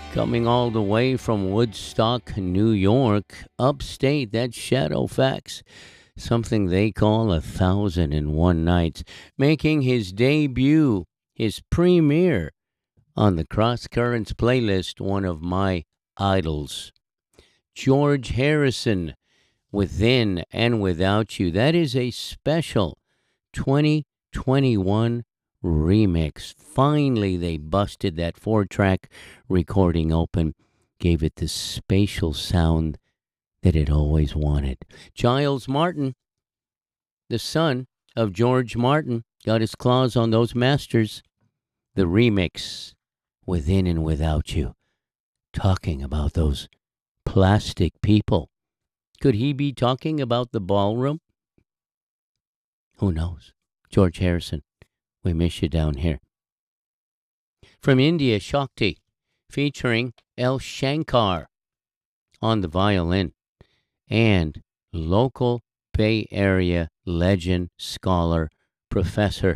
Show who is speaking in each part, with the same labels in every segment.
Speaker 1: Coming all the way from Woodstock, New York, upstate, that's Shadowfax, something they call 1,001 Nights, making his debut, his premiere on the Cross Currents playlist, one of my idols. George Harrison, Within and Without You. That is a special 2021 remix. Finally, they busted that 4-track recording open, gave it the spatial sound that it always wanted. Giles Martin, the son of George Martin, got his claws on those masters. The remix, Within and Without You, talking about those plastic people. Could he be talking about the ballroom? Who knows? George Harrison, we miss you down here. From India, Shakti, featuring El Shankar on the violin, and local Bay Area legend, scholar, professor.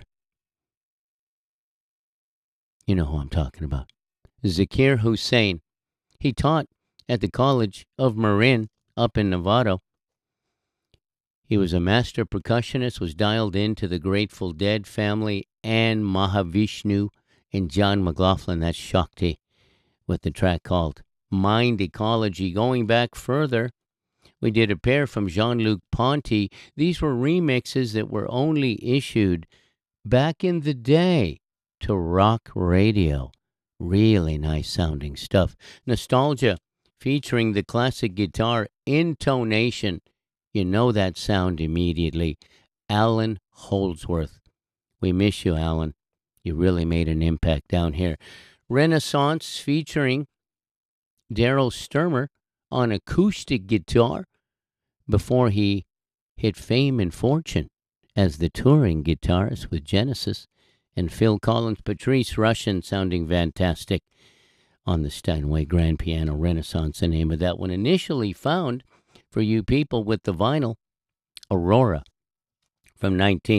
Speaker 1: You know who I'm talking about. Zakir Hussain. He taught at the College of Marin up in Nevada. He was a master percussionist, was dialed into the Grateful Dead family and Mahavishnu and John McLaughlin. That's Shakti with the track called Mind Ecology. Going back further, we did a pair from Jean-Luc Ponty. These were remixes that were only issued back in the day to rock radio. Really nice sounding stuff. Nostalgia, featuring the classic guitar intonation. You know that sound immediately. Alan Holdsworth. We miss you, Alan. You really made an impact down here. Renaissance, featuring Daryl Sturmer on acoustic guitar before he hit fame and fortune as the touring guitarist with Genesis. And Phil Collins, Patrice Rushen, sounding fantastic on the Steinway Grand Piano. Renaissance, the name of that one. Initially found, for you people with the vinyl, Aurora from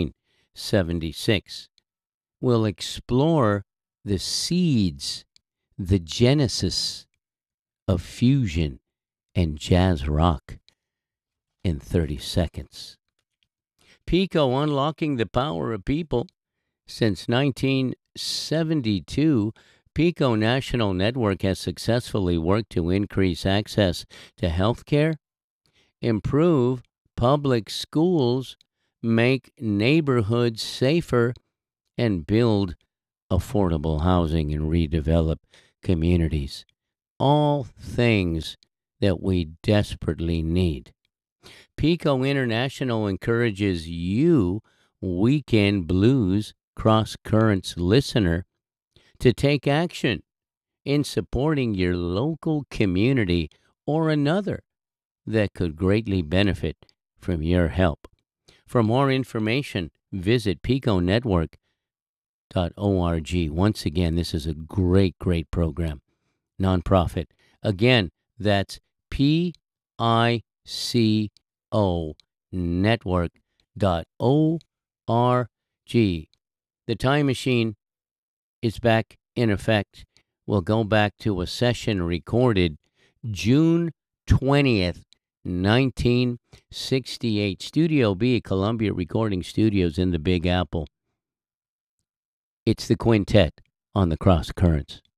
Speaker 1: 1976. We'll explore the seeds, the genesis of fusion and jazz rock in 30 seconds. Pico, unlocking the power of people. Since 1972, Pico National Network has successfully worked to increase access to health care, improve public schools, make neighborhoods safer, and build affordable housing and redevelop communities. All things that we desperately need. Pico International encourages you, Weekend Blues Cross Currents listener, to take action in supporting your local community or another that could greatly benefit from your help. For more information, visit piconetwork.org. Once again, this is a great program. Nonprofit. Again, that's PICO network.org. The time machine is back in effect. We'll go back to a session recorded June 20th, 1968. Studio B, Columbia Recording Studios in the Big Apple. It's the quintet on the Cross Currents.